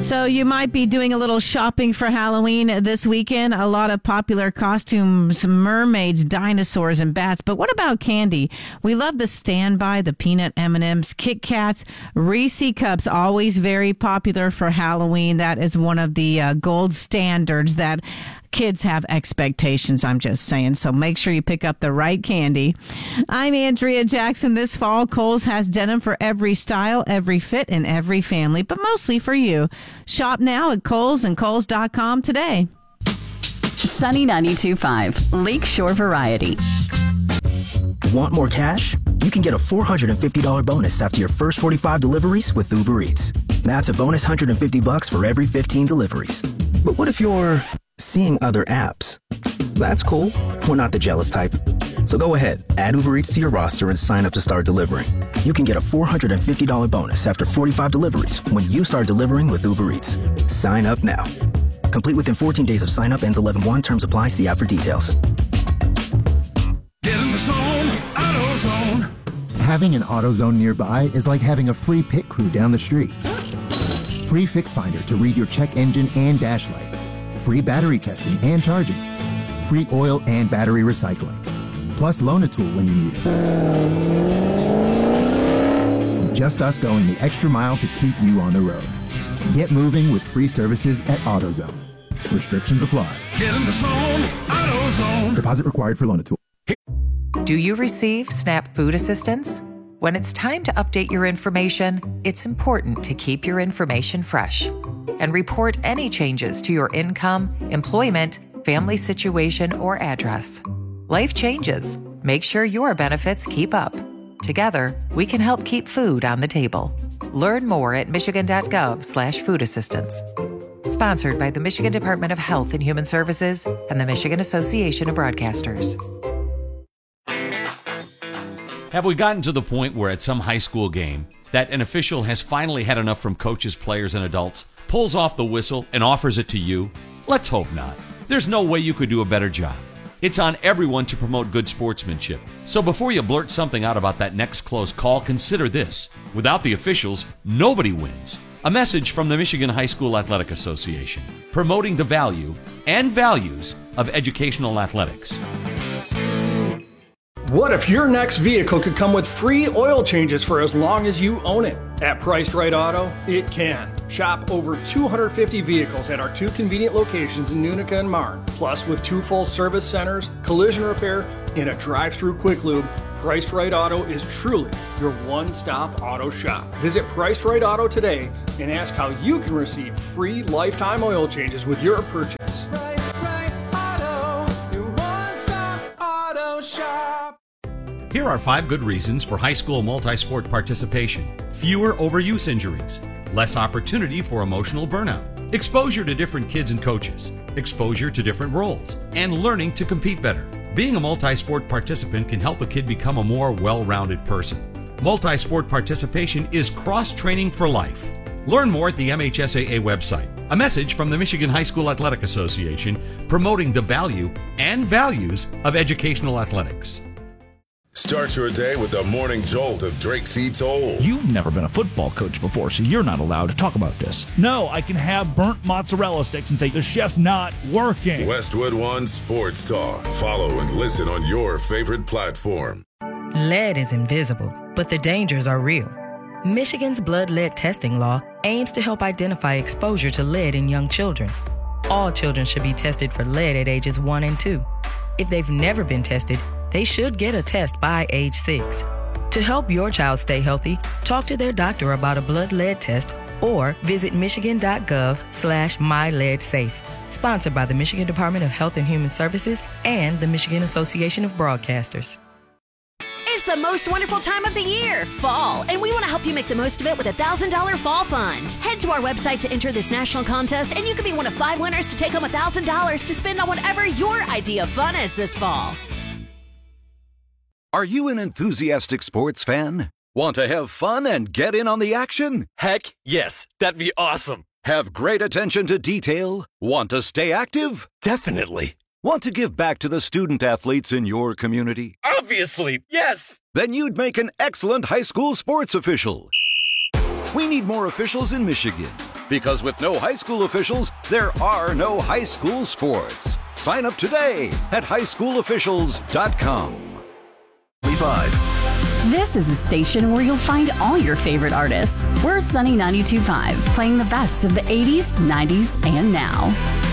So you might be doing a little shopping for Halloween this weekend. A lot of popular costumes, mermaids, dinosaurs, and bats. But what about candy? We love the Standby, the peanut M&Ms, Kit Kats, Reese Cups, always very popular for Halloween. That is one of the gold standards that kids have expectations, I'm just saying. So make sure you pick up the right candy. I'm Andrea Jackson. This fall, Kohl's has denim for every style, every fit, and every family, but mostly for you. Shop now at Kohl's and Kohl's.com today. Sunny 92.5, Lakeshore Variety. Want more cash? You can get a $450 bonus after your first 45 deliveries with Uber Eats. That's a bonus $150 for every 15 deliveries. But what if you're seeing other apps? That's cool. We're not the jealous type. So go ahead, add Uber Eats to your roster and sign up to start delivering. You can get a $450 bonus after 45 deliveries when you start delivering with Uber Eats. Sign up now. Complete within 14 days of sign up. Ends 11/1. Terms apply. See app for details. Get in the zone, AutoZone. Having an AutoZone nearby is like having a free pit crew down the street. Free Fix Finder to read your check engine and dash lights. Free battery testing and charging. Free oil and battery recycling. Plus Loan-A-Tool when you need it. Just us going the extra mile to keep you on the road. Get moving with free services at AutoZone. Restrictions apply. Get in the zone, AutoZone. Deposit required for Loan-A-Tool. Do you receive SNAP food assistance? When it's time to update your information, it's important to keep your information fresh and report any changes to your income, employment, family situation, or address. Life changes. Make sure your benefits keep up. Together, we can help keep food on the table. Learn more at michigan.gov/food assistance. Sponsored by the Michigan Department of Health and Human Services and the Michigan Association of Broadcasters. Have we gotten to the point where at some high school game that an official has finally had enough from coaches, players, and adults, pulls off the whistle, and offers it to you? Let's hope not. There's no way you could do a better job. It's on everyone to promote good sportsmanship. So before you blurt something out about that next close call, consider this. Without the officials, nobody wins. A message from the Michigan High School Athletic Association, promoting the value and values of educational athletics. What if your next vehicle could come with free oil changes for as long as you own it? At Priced Right Auto, it can. Shop over 250 vehicles at our 2 convenient locations in Unica and Marne. Plus, with 2 full service centers, collision repair, and a drive-through quick lube, Priced Right Auto is truly your one-stop auto shop. Visit Priced Right Auto today and ask how you can receive free lifetime oil changes with your purchase. Priced Right Auto, your one-stop auto shop. Here are 5 good reasons for high school multi-sport participation. Fewer overuse injuries, less opportunity for emotional burnout, exposure to different kids and coaches, exposure to different roles, and learning to compete better. Being a multi-sport participant can help a kid become a more well-rounded person. Multi-sport participation is cross-training for life. Learn more at the MHSAA website. A message from the Michigan High School Athletic Association promoting the value and values of educational athletics. Start your day with the morning jolt of Drake C. Toll. You've never been a football coach before, so you're not allowed to talk about this. No, I can have burnt mozzarella sticks and say the chef's not working. Westwood One Sports Talk. Follow and listen on your favorite platform. Lead is invisible, but the dangers are real. Michigan's blood lead testing law aims to help identify exposure to lead in young children. All children should be tested for lead at ages 1 and 2. If they've never been tested, they should get a test by age 6. To help your child stay healthy, talk to their doctor about a blood lead test or visit michigan.gov/myleadsafe. Sponsored by the Michigan Department of Health and Human Services and the Michigan Association of Broadcasters. It's the most wonderful time of the year, fall, and we want to help you make the most of it with a $1,000 fall fund. Head to our website to enter this national contest, and you could be one of 5 winners to take home $1,000 to spend on whatever your idea of fun is this fall. Are you an enthusiastic sports fan? Want to have fun and get in on the action? Heck, yes, that'd be awesome. Have great attention to detail? Want to stay active? Definitely. Want to give back to the student athletes in your community? Obviously, yes. Then you'd make an excellent high school sports official. We need more officials in Michigan. Because with no high school officials, there are no high school sports. Sign up today at highschoolofficials.com. 5. This is a station where you'll find all your favorite artists. We're Sunny 92.5, playing the best of the 80s, 90s, and now.